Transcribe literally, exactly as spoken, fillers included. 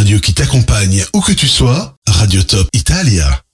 radio qui t'accompagne où que tu sois, Radio Top Italia.